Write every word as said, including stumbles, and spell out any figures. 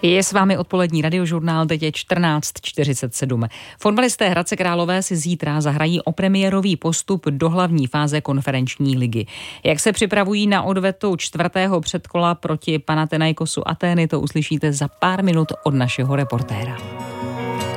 Je s vámi odpolední radiožurnál, teď je čtrnáct čtyřicet sedm. Fotbalisté Hradce Králové si zítra zahrají o premiérový postup do hlavní fáze konferenční ligy. Jak se připravují na odvetu čtvrtého předkola proti Panathinaikosu Atény, to uslyšíte za pár minut od našeho reportéra.